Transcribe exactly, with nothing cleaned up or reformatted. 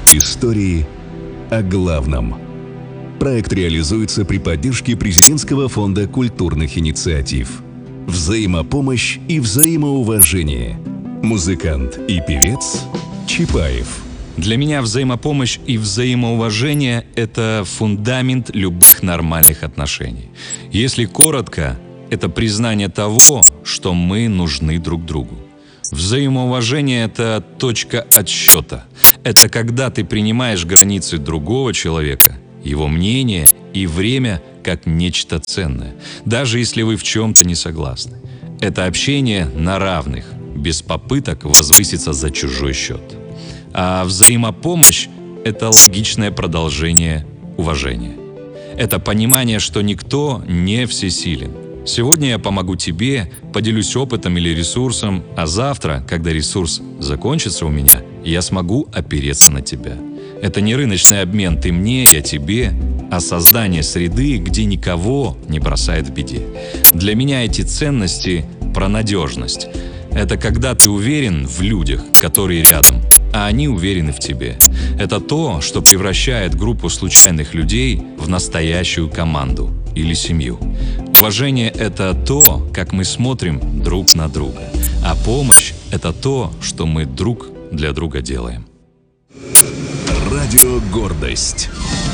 Истории о главном. Проект реализуется при поддержке Президентского фонда культурных инициатив. Взаимопомощь и взаимоуважение. Музыкант и певец Чапаев. Для меня взаимопомощь и взаимоуважение – это фундамент любых нормальных отношений. Если коротко, это признание того, что мы нужны друг другу. Взаимоуважение – это точка отсчета. Это когда ты принимаешь границы другого человека, его мнение и время как нечто ценное, даже если вы в чем-то не согласны. Это общение на равных, без попыток возвыситься за чужой счет. А взаимопомощь – это логичное продолжение уважения. Это понимание, что никто не всесилен. Сегодня я помогу тебе, поделюсь опытом или ресурсом, а завтра, когда ресурс закончится у меня, я смогу опереться на тебя. Это не рыночный обмен «ты мне, я тебе», а создание среды, где никого не бросает в беде. Для меня эти ценности про надежность. Это когда ты уверен в людях, которые рядом, а они уверены в тебе. Это то, что превращает группу случайных людей в настоящую команду или семью. Уважение – это то, как мы смотрим друг на друга. А помощь – это то, что мы друг для друга делаем. Радио «Гордость».